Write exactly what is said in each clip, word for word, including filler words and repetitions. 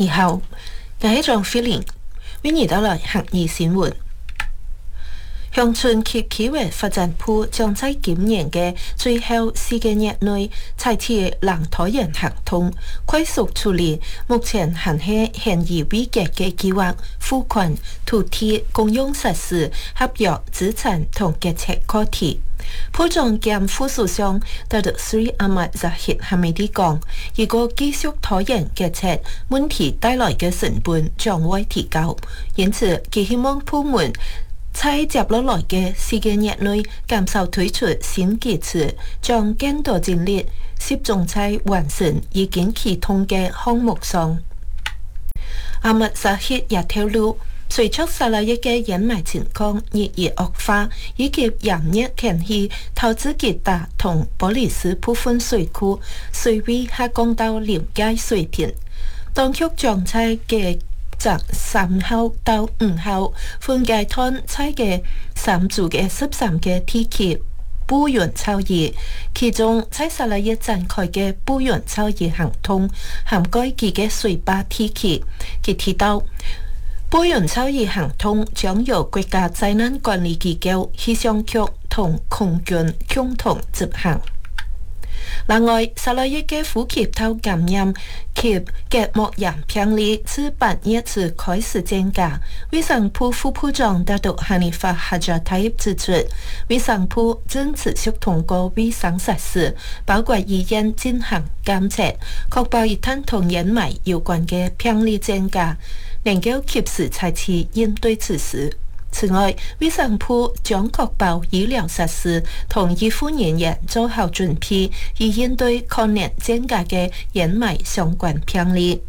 以後嘅一種 feeling，為你帶來客語新聞。鄉村及企業發展部將在今年嘅最後四個月內採取讓拖延合同，快速處理目前還係現已未決嘅計劃、付款、土地公用實施、合約資產同決策課題。部長兼副首相達德斯里阿末扎希哈梅蒂講，如果繼續拖延決策，問題帶來嘅成本將會提高，因此佢希望部門在接落來嘅四個月內減少推出新機制，將更多精力集中在完成已經啟動嘅項目上。阿末扎希也透露，隨着十二月嘅煙霾情況日益惡化，以及炎熱天氣，投資吉打同玻璃市部分水庫水位下降到臨界水平，當局將在嘅จาก三號到五號分階段採嘅三組嘅十三嘅地區補源草葉，其中在十二月展開嘅補源草葉行動涵蓋幾個水壩地區。佢提到，補源草葉行動將由國家災難管理機構氣象局同空軍共同執行。另外，十二月嘅呼吸道感染及結膜炎病例自八月至開始增加。衛生部副部長達杜哈尼法哈扎塔伊指出，衛生部正持續通過衛生設施，包括醫院進行監測，確保一旦同煙霾有關嘅病例增加，能夠及時採取應對措施。此外，衛生部將確保醫療設施同醫護人員做好準備，以應對可能增加嘅煙霾相關病例。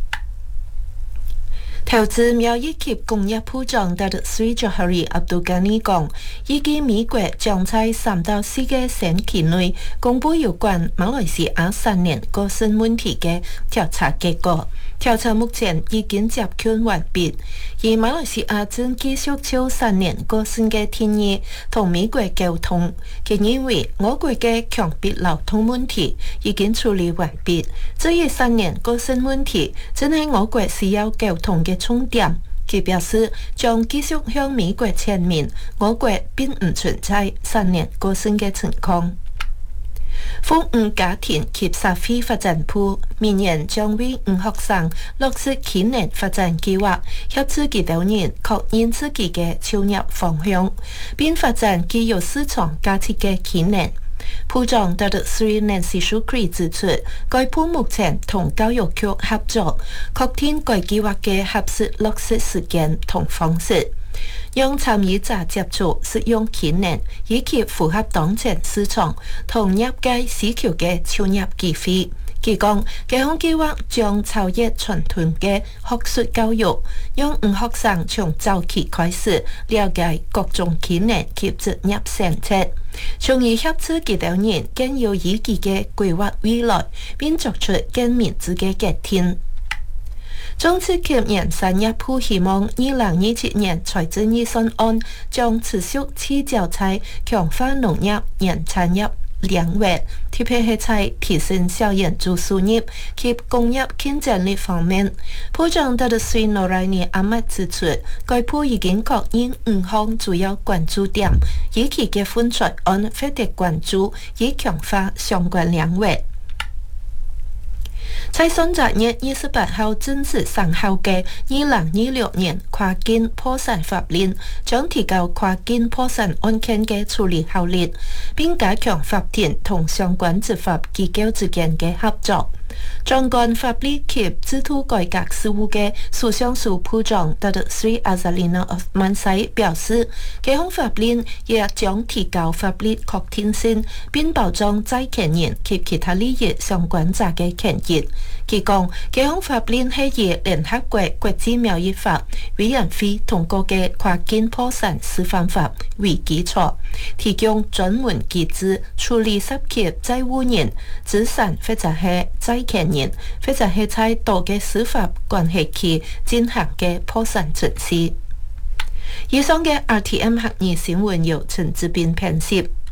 投資貿易及工業部長達德斯里佐哈里阿杜加尼講，預計美國將在三到四個星期內公布有關馬來西亞三年個性問題嘅調查結果。調查目前已經接近完畢，而馬來西亞正繼續就三年個性嘅定義同美國溝通。佢認為我國嘅強迫勞動問題已經處理完畢，至於三年個性問題正係我國需要溝通嘅重點。佢表示將繼續向美國闡明我國並唔存在三年個性嘅情況。婦女家庭及社會發展部明年將為女學生落實青年發展計劃，協助幾多年確認自己嘅就業方向，並發展具有市場價值嘅青年。部長達德斯里南西舒克指出，該部目前同教育局合作，確定該計劃嘅合適落實時間同方式，讓參與者接觸使用青年以及符合當前市場同業界需求嘅就業機會。佢講，該項計劃將超越傳統嘅學術教育，讓女學生從早期開始了解各種青年及職業政策，從而協助幾多人更有意義嘅規劃未來，並作出更明智嘅決定。中資企業產業部希望二零二七年財政預算案將持續聚焦在強化農業、農產業領域，特別係在提升小型組收入及工業競爭力方面。部長達德斯里諾萊尼阿末指出，該部已經確認五項主要關注點，以期嘅分財案非得關注，以強化相關領域。在上個月二十八號正式生效嘅二零二六年跨境破產法令，將提高跨境破產案件嘅處理效率，並加強法庭同相關執法機構之間嘅合作。掌管法律及制度改革事務嘅首相署部長達德斯里阿扎里娜奧曼西表示，該項法令也將提高法律確定性，並保障債權人及其他利益相關者嘅權益。佢講，該項法令係以聯合國國際貿易法委員會通過嘅跨境破產示範法為基礎，提供專門機制處理涉及債務人、資產或者係債權人，或者係在多個司法關係期進行嘅破產程序。以上嘅 R T M 客語新聞由陳志斌編輯。